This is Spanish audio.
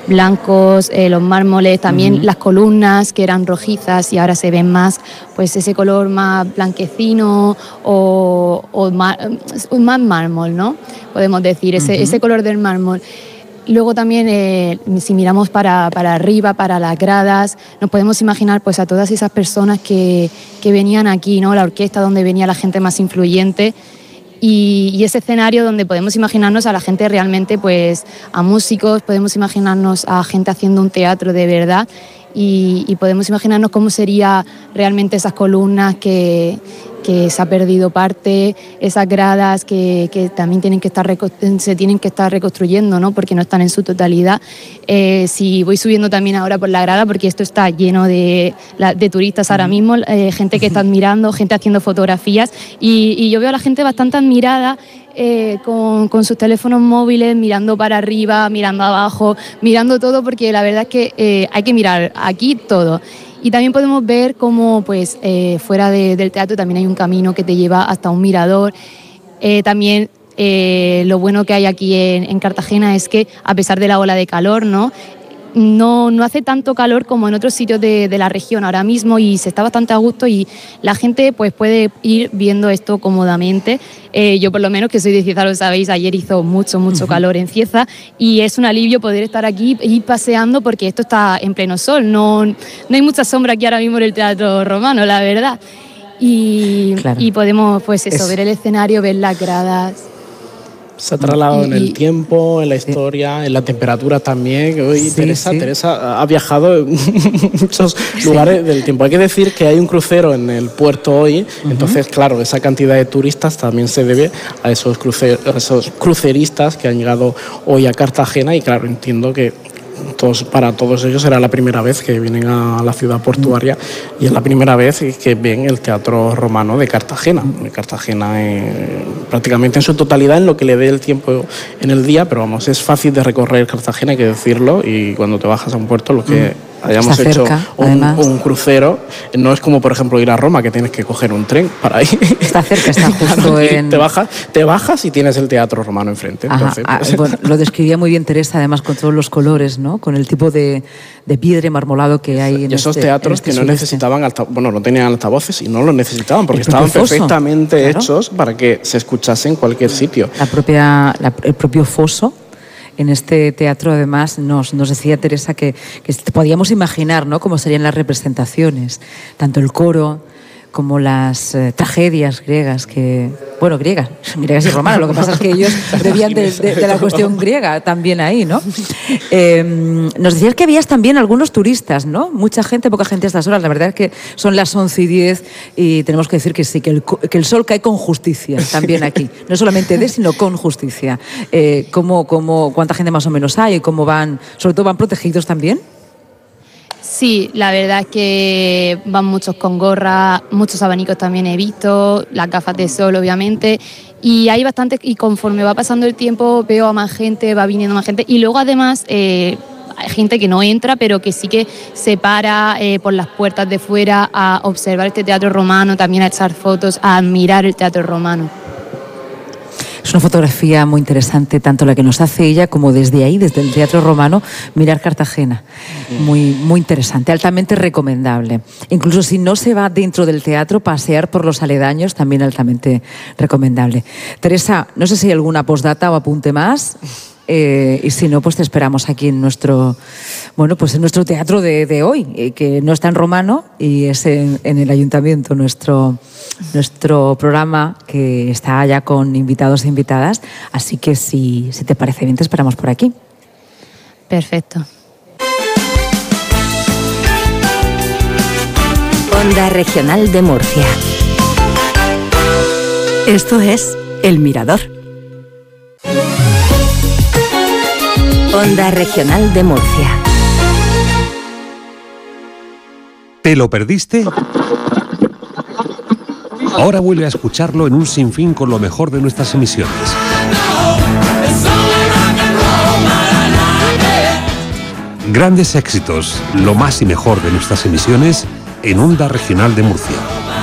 blancos, los mármoles, también las columnas que eran rojizas y ahora se ven más, pues ese color más blanquecino o más mármol, ¿no? Podemos decir, ese color del mármol. Luego también, si miramos para arriba, para las gradas, nos podemos imaginar pues a todas esas personas que venían aquí, ¿no? La orquesta donde venía la gente más influyente y ese escenario donde podemos imaginarnos a la gente realmente, pues a músicos, podemos imaginarnos a gente haciendo un teatro de verdad y podemos imaginarnos cómo sería realmente esas columnas que se ha perdido parte, esas gradas que también se tienen que estar reconstruyendo, ¿no? Porque no están en su totalidad. Si voy subiendo también ahora por la grada, porque esto está lleno de turistas ahora mismo, gente que está admirando, gente haciendo fotografías y yo veo a la gente bastante admirada con sus teléfonos móviles, mirando para arriba, mirando abajo, mirando todo, porque la verdad es que hay que mirar aquí todo. Y también podemos ver cómo pues, fuera del teatro también hay un camino que te lleva hasta un mirador. También lo bueno que hay aquí en Cartagena es que, a pesar de la ola de calor, no hace tanto calor como en otros sitios de la región ahora mismo y se está bastante a gusto y la gente pues puede ir viendo esto cómodamente. Yo por lo menos, que soy de Cieza, lo sabéis, ayer hizo mucho calor en Cieza y es un alivio poder estar aquí y ir paseando porque esto está en pleno sol, no hay mucha sombra aquí ahora mismo en el Teatro Romano, la verdad. Y podemos pues ver el escenario, ver las gradas. Se ha trasladado en el tiempo, en la historia, en la temperatura también. Hoy Teresa ha viajado en muchos lugares del tiempo. Hay que decir que hay un crucero en el puerto hoy, entonces, claro, esa cantidad de turistas también se debe a esos cruceristas que han llegado hoy a Cartagena y, claro, entiendo que para todos ellos será la primera vez que vienen a la ciudad portuaria y es la primera vez que ven el Teatro Romano de Cartagena. Prácticamente en su totalidad, en lo que le dé el tiempo en el día, pero vamos, es fácil de recorrer Cartagena, hay que decirlo, y cuando te bajas a un puerto, lo que hayamos cerca, hecho un crucero, no es como por ejemplo ir a Roma, que tienes que coger un tren para ir. Está cerca, está justo te bajas y tienes el Teatro Romano enfrente. Entonces, bueno, lo describía muy bien Teresa, además con todos los colores, ¿no? Con el tipo de piedra marmolado que hay en esos teatros que no necesitaban no tenían altavoces y no los necesitaban porque estaban perfectamente hechos para que se escuchase en cualquier sitio. El propio foso. En este teatro, además, nos decía Teresa que podíamos imaginar, ¿no?, cómo serían las representaciones, tanto el coro como las tragedias griegas griegas y romanas. Lo que pasa es que ellos bebían de la cuestión griega también ahí, ¿no? Nos decías que habías también algunos turistas, ¿no? Mucha gente, poca gente a estas horas. La verdad es que son las 11:10 y tenemos que decir que sí, que el sol cae con justicia también aquí. No solamente sino con justicia. ¿Cuánta gente más o menos hay? ¿Cómo van? Sobre todo, ¿van protegidos también? Sí, la verdad es que van muchos con gorra, muchos abanicos también he visto, las gafas de sol obviamente, y hay bastantes, y conforme va pasando el tiempo veo a más gente, va viniendo más gente, y luego además hay gente que no entra, pero que sí que se para por las puertas de fuera a observar este teatro romano, también a echar fotos, a admirar el teatro romano. Es una fotografía muy interesante, tanto la que nos hace ella como desde ahí, desde el Teatro Romano, mirar Cartagena. Muy, muy interesante, altamente recomendable. Incluso si no se va dentro del teatro, pasear por los aledaños, también altamente recomendable. Teresa, no sé si hay alguna postdata o apunte más. Y si no, pues te esperamos aquí en nuestro teatro de hoy, que no está en Romano y es en el Ayuntamiento, nuestro programa, que está ya con invitados e invitadas. Así que si te parece bien, te esperamos por aquí. Perfecto. Onda Regional de Murcia. Esto es El Mirador. Onda Regional de Murcia. ¿Te lo perdiste? Ahora vuelve a escucharlo en un sinfín con lo mejor de nuestras emisiones. Grandes éxitos, lo más y mejor de nuestras emisiones en Onda Regional de Murcia.